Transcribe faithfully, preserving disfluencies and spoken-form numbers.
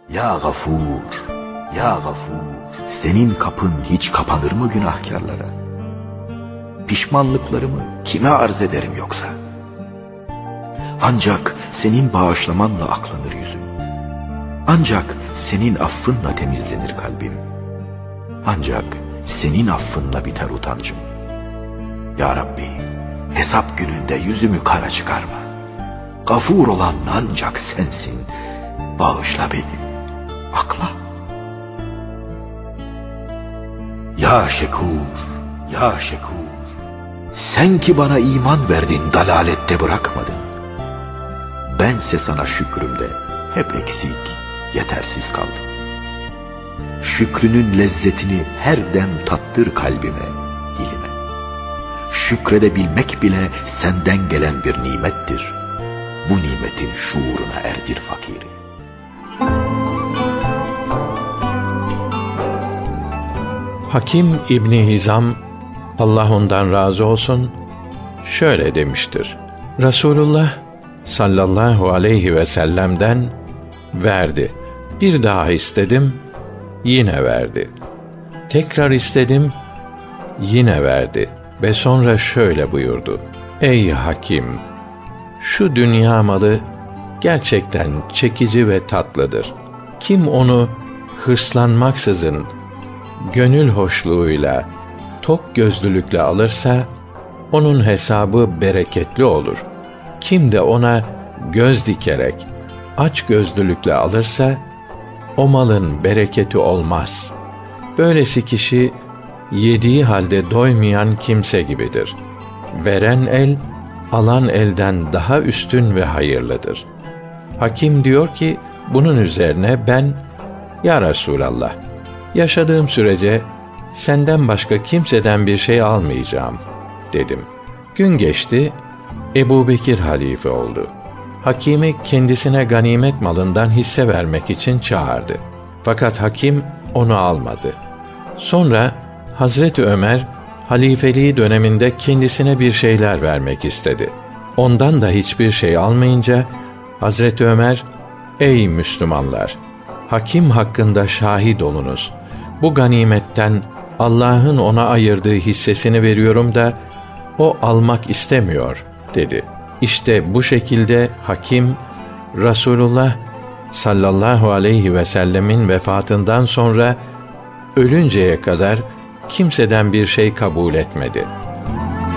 Ya Gafur, ya Gafur, senin kapın hiç kapanır mı günahkarlara? Pişmanlıklarımı kime arz ederim yoksa? Ancak senin bağışlamanla aklanır yüzüm. Ancak senin affınla temizlenir kalbim. Ancak senin affınla biter utancım. Ya Rabbi, hesap gününde yüzümü kara çıkarma. Gafur olan ancak sensin. Bağışla beni, akla. Ya Şekur, ya Şekur, sen ki bana iman verdin, dalalette bırakmadın. Bense sana şükrümde hep eksik, yetersiz kaldım. Şükrünün lezzetini her dem tattır kalbime, dilime. Şükredebilmek bile senden gelen bir nimettir. Bu nimetin şuuruna erdir fakiri. Hakim İbni Hizam, Allah ondan razı olsun, şöyle demiştir: Resulullah sallallahu aleyhi ve sellem'den verdi. Bir daha istedim, yine verdi. Tekrar istedim, yine verdi. Ve sonra şöyle buyurdu: Ey Hakim! Şu dünya malı gerçekten çekici ve tatlıdır. Kim onu hırslanmaksızın, gönül hoşluğuyla, tok gözlülükle alırsa, onun hesabı bereketli olur. Kim de ona göz dikerek, aç gözlülükle alırsa, o malın bereketi olmaz. Böylesi kişi, yediği halde doymayan kimse gibidir. Veren el, alan elden daha üstün ve hayırlıdır. Hakim diyor ki, bunun üzerine ben, Ya Resulallah, yaşadığım sürece senden başka kimseden bir şey almayacağım dedim. Gün geçti, Ebubekir halife oldu. Hakimi kendisine ganimet malından hisse vermek için çağırdı. Fakat hakim onu almadı. Sonra Hazreti Ömer halifeliği döneminde kendisine bir şeyler vermek istedi. Ondan da hiçbir şey almayınca Hazreti Ömer, ey Müslümanlar, hakim hakkında şahit olunuz. Bu ganimetten Allah'ın ona ayırdığı hissesini veriyorum da o almak istemiyor dedi. İşte bu şekilde hakim, Resulullah sallallahu aleyhi ve sellemin vefatından sonra ölünceye kadar kimseden bir şey kabul etmedi.